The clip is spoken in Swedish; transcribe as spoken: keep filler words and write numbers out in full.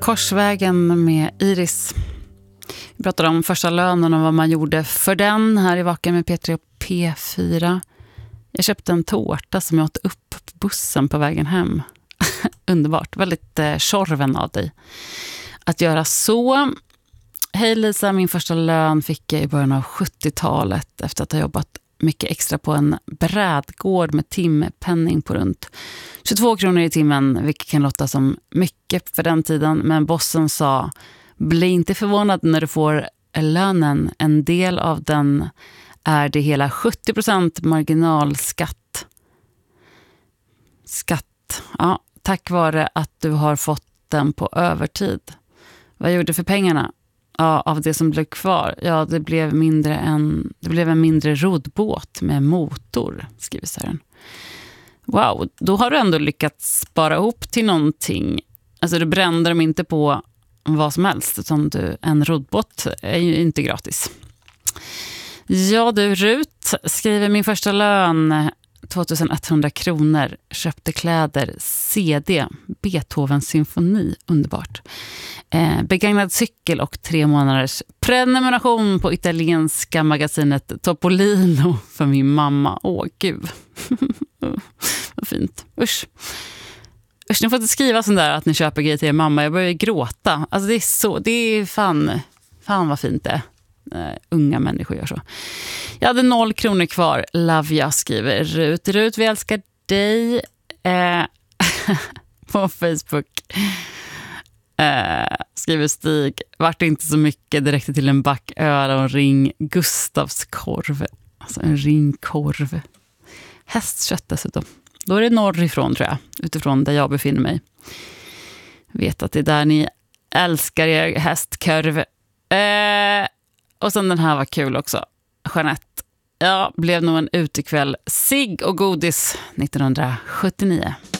Korsvägen med Iris. Vi pratade om första lönen och vad man gjorde för den här i Vaken med P tre och P fyra. Jag köpte en tårta som jag åt upp på bussen på vägen hem. Underbart, väldigt eh, tjorven av dig att göra så. Hej Lisa, min första lön fick jag i början av sjuttiotalet efter att ha jobbat mycket extra på en brädgård med timpenning på runt tjugotvå kronor i timmen, vilket kan låta som mycket för den tiden, men bossen sa: bli inte förvånad när du får lönen, en del av den är det hela sjuttio procent marginalskatt. Skatt, ja, tack vare att du har fått den på övertid. Vad gjorde du för pengarna? Ja, av det som blev kvar. Ja, det blev mindre än det blev en mindre roddbåt med motor, skriver Sören. Wow, då har du ändå lyckats spara ihop till någonting. Alltså du brände dem inte på vad som helst, utan du, en roddbåt är ju inte gratis. Ja du, Rut skriver min första lön tvåtusenetthundra kronor, köpte kläder, C D, Beethovens symfoni, underbart. Eh, begagnad cykel och tre månaders prenumeration på italienska magasinet Topolino för min mamma. Åh gud, vad fint. Usch. Usch, ni får inte skriva sån där att ni köper grejer till er mamma. Jag börjar gråta. Alltså det är så, det är fan, fan vad fint det är. Uh, unga människor gör så. Jag hade noll kronor kvar. Love jag, skriver Rut. Rut, vi älskar dig. Uh, på Facebook uh, skriver Stig: vart inte så mycket, det räckte till en back öl och en ring Gustavs korv. Alltså en ring korv. Hästkött dessutom. Då är det norrifrån, tror jag, utifrån där jag befinner mig. Vet att det är där ni älskar er hästkorv. Uh, Och sen den här var kul också. Jeanette. Ja, blev nog en utekväll. Sig och godis nittonhundrasjuttionio.